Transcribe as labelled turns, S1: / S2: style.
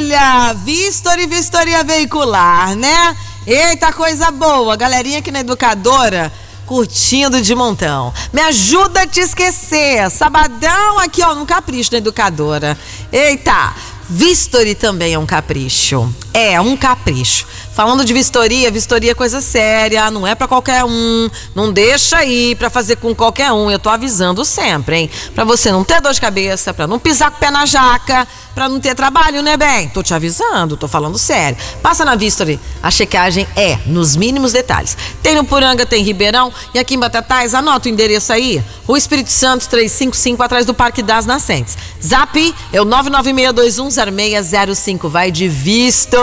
S1: Olha, vistoria veicular, né? Eita, coisa boa. Galerinha aqui na Educadora, curtindo de montão. Me ajuda a te esquecer. Sabadão aqui, ó, no Capricho na Educadora. Eita, vistoria também é um capricho. É, um capricho. Falando de vistoria é coisa séria, não é pra qualquer um. Não deixa aí pra fazer com qualquer um. Eu tô avisando sempre, hein? Pra você não ter dor de cabeça, pra não pisar com o pé na jaca, pra não ter trabalho, né, bem? Tô te avisando, tô falando sério. Passa na Vistory, a checagem é nos mínimos detalhes. Tem no Poranga, tem em Ribeirão e aqui em Batatais, anota o endereço aí. Rua Espírito Santo 355, atrás do Parque das Nascentes. Zap é o 996210605, vai de Vistory.